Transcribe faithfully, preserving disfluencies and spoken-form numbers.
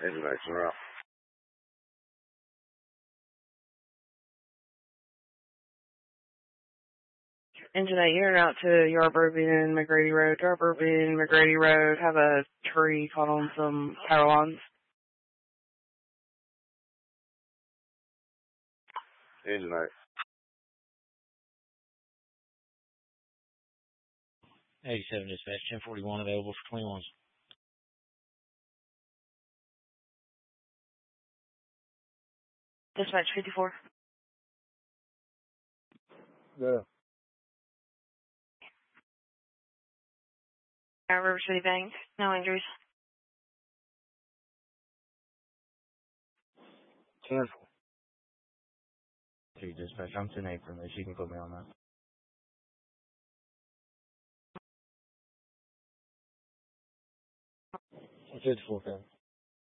Engine action route. Engine eight, you're out to Yarborough and McGrady Road. Yarborough and McGrady Road have a tree caught on some power lines. Engine eight. eighty-seven dispatch, ten forty-one available for twenty-ones. Dispatch fifty-four. Yeah. River City Bank, no injuries. Cancel. Two dispatch, I'm ten eight from this. You can put me on that. fifty-four, okay.